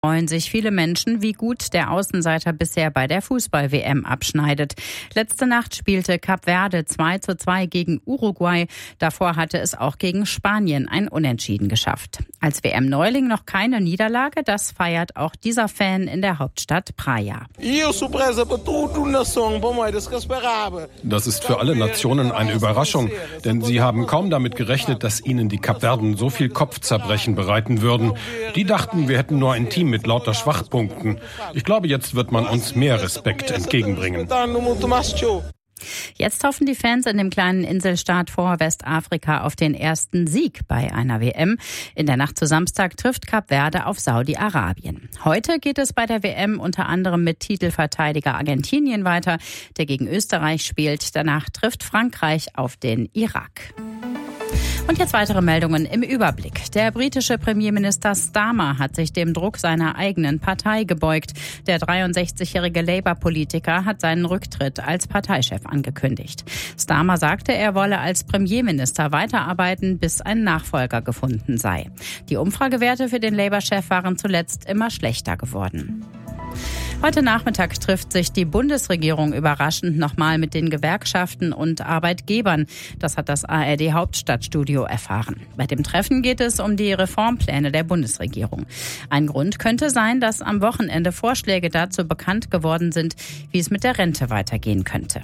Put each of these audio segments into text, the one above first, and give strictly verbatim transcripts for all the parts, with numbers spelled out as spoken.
Freuen sich viele Menschen, wie gut der Außenseiter bisher bei der Fußball-W M abschneidet. Letzte Nacht spielte Kap Verde zwei zu zwei gegen Uruguay. Davor hatte es auch gegen Spanien ein Unentschieden geschafft. Als W M-Neuling noch keine Niederlage, das feiert auch dieser Fan in der Hauptstadt Praia. Das ist für alle Nationen eine Überraschung, denn sie haben kaum damit gerechnet, dass ihnen die Kapverden so viel Kopfzerbrechen bereiten würden. Die dachten, wir hätten nur ein Team mit lauter Schwachpunkten. Ich glaube, jetzt wird man uns mehr Respekt entgegenbringen. Jetzt hoffen die Fans in dem kleinen Inselstaat vor Westafrika auf den ersten Sieg bei einer W M. In der Nacht zu Samstag trifft Kap Verde auf Saudi-Arabien. Heute geht es bei der W M unter anderem mit Titelverteidiger Argentinien weiter, der gegen Österreich spielt. Danach trifft Frankreich auf den Irak. Und jetzt weitere Meldungen im Überblick. Der britische Premierminister Starmer hat sich dem Druck seiner eigenen Partei gebeugt. Der dreiundsechzigjährige Labour-Politiker hat seinen Rücktritt als Parteichef angekündigt. Starmer sagte, er wolle als Premierminister weiterarbeiten, bis ein Nachfolger gefunden sei. Die Umfragewerte für den Labour-Chef waren zuletzt immer schlechter geworden. Heute Nachmittag trifft sich die Bundesregierung überraschend nochmal mit den Gewerkschaften und Arbeitgebern. Das hat das A R D-Hauptstadtstudio erfahren. Bei dem Treffen geht es um die Reformpläne der Bundesregierung. Ein Grund könnte sein, dass am Wochenende Vorschläge dazu bekannt geworden sind, wie es mit der Rente weitergehen könnte.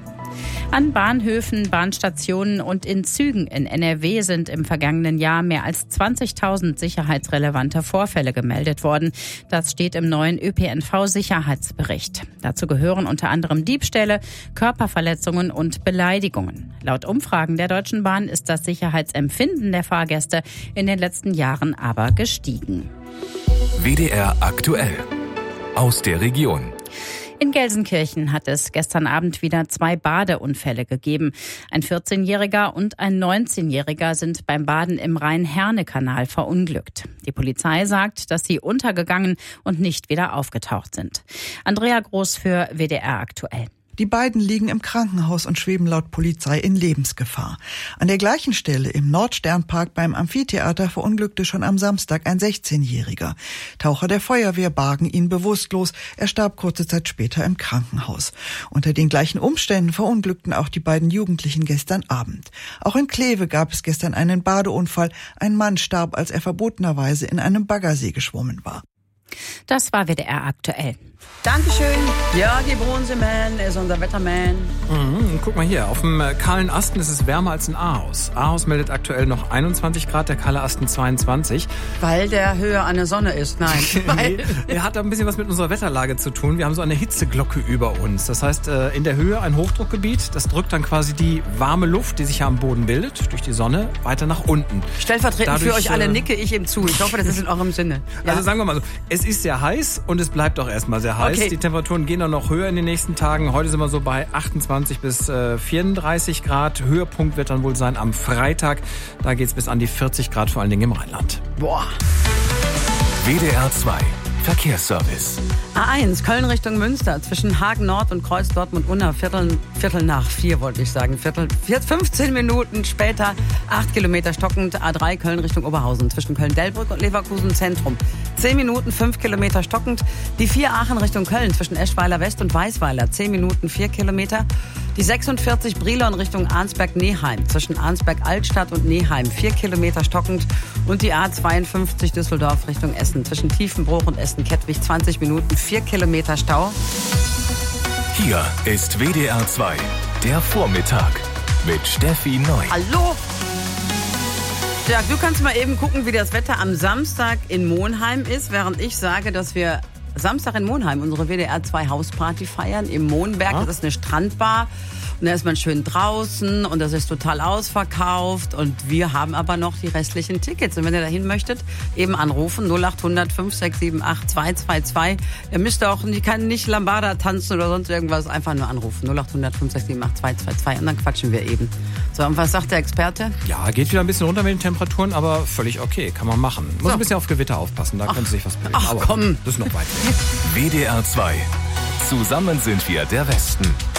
An Bahnhöfen, Bahnstationen und in Zügen in N R W sind im vergangenen Jahr mehr als zwanzigtausend sicherheitsrelevante Vorfälle gemeldet worden. Das steht im neuen Ö P N V-Sicherheitsbericht. Dazu gehören unter anderem Diebstähle, Körperverletzungen und Beleidigungen. Laut Umfragen der Deutschen Bahn ist das Sicherheitsempfinden der Fahrgäste in den letzten Jahren aber gestiegen. W D R aktuell aus der Region. In Gelsenkirchen hat es gestern Abend wieder zwei Badeunfälle gegeben. Ein vierzehnjähriger und ein neunzehnjähriger sind beim Baden im Rhein-Herne-Kanal verunglückt. Die Polizei sagt, dass sie untergegangen und nicht wieder aufgetaucht sind. Andrea Groß für W D R aktuell. Die beiden liegen im Krankenhaus und schweben laut Polizei in Lebensgefahr. An der gleichen Stelle im Nordsternpark beim Amphitheater verunglückte schon am Samstag ein sechzehnjähriger. Taucher der Feuerwehr bargen ihn bewusstlos. Er starb kurze Zeit später im Krankenhaus. Unter den gleichen Umständen verunglückten auch die beiden Jugendlichen gestern Abend. Auch in Kleve gab es gestern einen Badeunfall. Ein Mann starb, als er verbotenerweise in einem Baggersee geschwommen war. Das war W D R aktuell. Dankeschön. Ja, die Bronzeman ist unser Wetterman. Mhm, guck mal hier, auf dem kahlen Asten ist es wärmer als in Ahaus. Ahaus meldet aktuell noch einundzwanzig Grad, der kahle Asten zweiundzwanzig. Weil der höher an der Sonne ist, nein. Nee, er hat ein bisschen was mit unserer Wetterlage zu tun. Wir haben so eine Hitzeglocke über uns. Das heißt, in der Höhe ein Hochdruckgebiet, das drückt dann quasi die warme Luft, die sich ja am Boden bildet, durch die Sonne, weiter nach unten. Stellvertretend Dadurch, für euch alle nicke ich ihm zu. Ich hoffe, das ist in eurem Sinne. Ja. Also sagen wir mal so, es ist sehr heiß und es bleibt auch erstmal sehr heiß. Okay. Die Temperaturen gehen dann noch höher in den nächsten Tagen. Heute sind wir so bei achtundzwanzig bis vierunddreißig Grad. Höhepunkt wird dann wohl sein am Freitag. Da geht es bis an die vierzig Grad, vor allen Dingen im Rheinland. Boah. W D R zwei Verkehrsservice. A eins, Köln Richtung Münster, zwischen Hagen Nord und Kreuz Dortmund-Unna, Viertel, Viertel nach vier, wollte ich sagen. Viertel, fünfzehn Minuten später, acht Kilometer stockend. A drei, Köln Richtung Oberhausen, zwischen Köln-Delbrück und Leverkusen Zentrum. zehn Minuten, fünf Kilometer stockend. Die vier, Aachen Richtung Köln, zwischen Eschweiler West und Weißweiler, zehn Minuten, vier Kilometer. Die sechsundvierzig, Brilon Richtung Arnsberg-Neheim, zwischen Arnsberg-Altstadt und Neheim, vier Kilometer stockend. Und die A zweiundfünfzig, Düsseldorf Richtung Essen, zwischen Tiefenbruch und Essen-Kettwig, zwanzig Minuten, vier Kilometer Stau. Hier ist W D R zwei, der Vormittag mit Steffi Neu. Hallo! Ja, du kannst mal eben gucken, wie das Wetter am Samstag in Monheim ist, während ich sage, dass wir Samstag in Monheim unsere W D R zwei Hausparty feiern im Mohnberg. Ja. Das ist eine Strandbar. Und da ist man schön draußen und das ist total ausverkauft. Und wir haben aber noch die restlichen Tickets. Und wenn ihr dahin möchtet, eben anrufen null acht hundert fünf sechs sieben acht zwei zwei zwei. Ihr müsst auch, ihr kann nicht Lambada tanzen oder sonst irgendwas, einfach nur anrufen. null acht hundert fünf sechs sieben acht zwei zwei zwei und dann quatschen wir eben. So, und was sagt der Experte? Ja, geht wieder ein bisschen runter mit den Temperaturen, aber völlig okay, kann man machen. Muss so. ein bisschen auf Gewitter aufpassen, da ach, könnte sich was bilden. Ach aber komm. Das ist noch weit. W D R zwei. Zusammen sind wir der Westen.